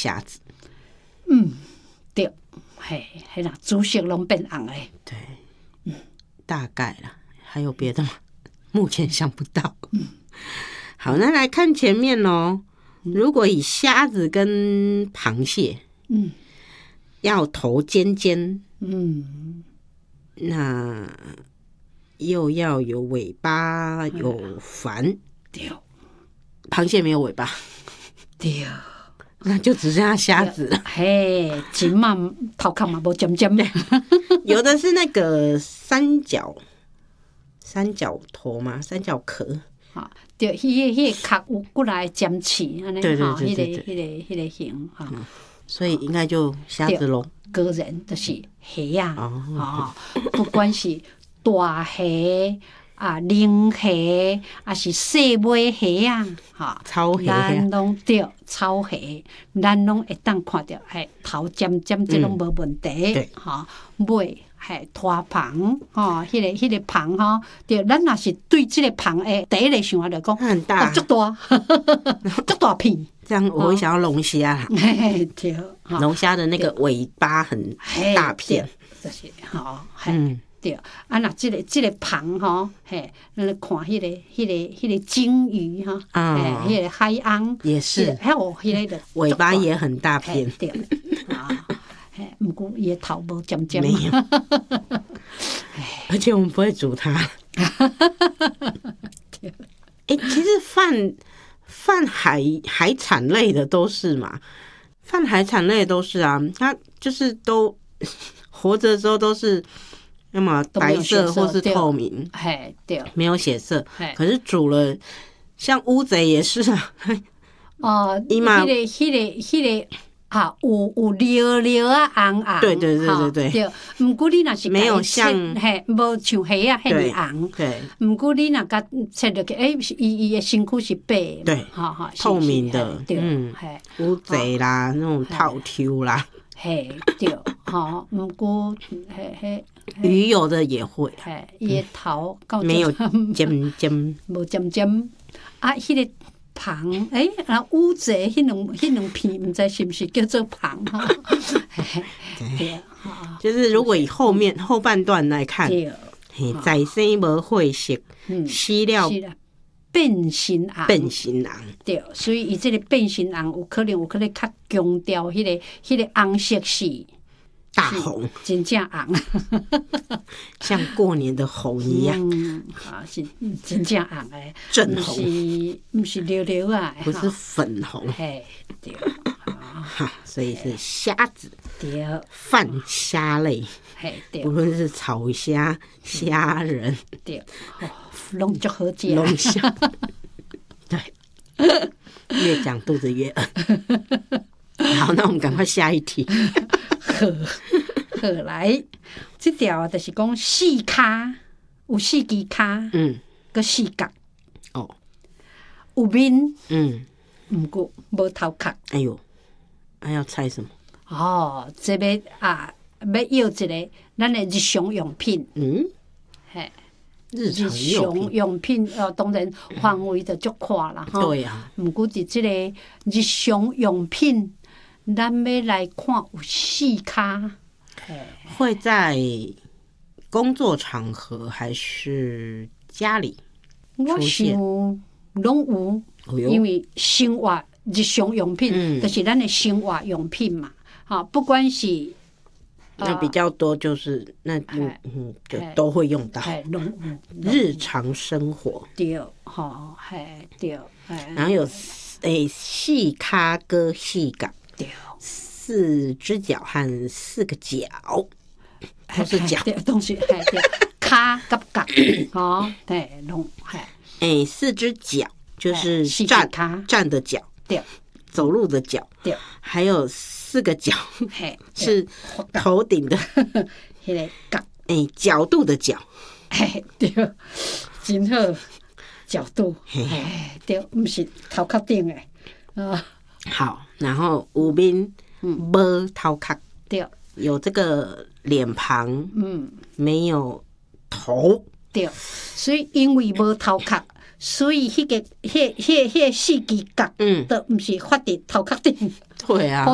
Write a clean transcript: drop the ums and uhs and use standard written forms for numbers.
虾子。 对，嘿，迄啦，主色拢变红诶。 对，大概啦，还有别的吗？目前想不到。好，那来看前面哦。如果以虾子跟螃蟹，要头尖尖，那又要有尾巴，有帆。 对， 螃蟹没有尾巴， 对， 那就只剩下虾子了。 嘿，前嘛头壳嘛无尖尖的， 有的是那个三角头嘛，三角壳。 哈，对，迄个壳有过来尖刺，安尼哈，迄个形哈。 所以应该就虾子咯。 个人就是虾啊，不管是大虾啊、零虾啊，是细尾虾啊，哈， 草虾， 咱拢对草虾，咱拢会当看到，嘿，头尖尖这拢无问题，哈，尾。嘿，拖棚吼，迄个棚吼，对，咱若是对这个棚诶，第一个想法就讲， 很大， 足大，足大片。 这样我会想要龙虾啦。 对， 龙虾的那个尾巴很大片， 就是吼，对。啊，那这个棚吼，嘿，咱看迄个鲸鱼哈，迄个海鸥也是， 还有迄个尾巴也很大片， 对啊。不过伊的头无尖尖， 没有，而且我们不会煮它。其实泛海产类的都是嘛，泛海产类的都是啊，它就是都活着的时候都是要么白色或是透明， 对， 没有血色。可是煮了，像乌贼也是啊。 迄个。啊，有溜啊红红， 对。 毋过你若是没有像无像虾啊遐尔红， 对。 毋过你若甲切落去，伊的身躯是白， 对，透明的，乌贼啦，那种套 Q 啦， 对，毋过鱼有的也会， 伊的头没有尖尖， 无尖尖啊，迄个。旁乌贼迄两片，毋知是不是叫做旁哈？ 对，就是如果以后半段来看，在生无血色，死了变形红，对，所以伊这个变形红有可能较强调迄个红色是大红， 真正红， 像过年的红一样， 是真正红诶， 正红， 不是溜溜啊， 不是粉红， 对， 所以是虾子， 对， 泛虾类，不论是草虾、虾仁， 对，拢足好食， 龙虾，对，越讲肚子越饿。好，那我们赶快下一题。 好来，这条就是讲四骹，有四支骹，个四角，有面，毋过无头壳。 哎呦，还要猜什么？ 这要要要一个咱的日常用品，日常用品当然范围就足宽啦， 对啊。 毋过伫这个日常用品。咱要来看有四骹， 会在工作场合还是家里出现？ 我想拢有，因为生活日常用品就是咱的生活用品嘛。不管是那比较多，就是那就都会用到，日常生活。 对，对， 然后有四骹跟四角。四只脚和四个脚，都是脚， 都是骹甲脚，对，拢四只脚就是站的脚， 对， 走路的脚， 对， 还有四个脚是头顶的迄个角， 角度的角， 对，真好，角度，对，不是头壳顶的， 好，然后有面无头壳， 对， 有这个脸庞，没有头， 对，所以因为无头壳，所以迄四支角，都毋是发伫头壳顶， 对啊。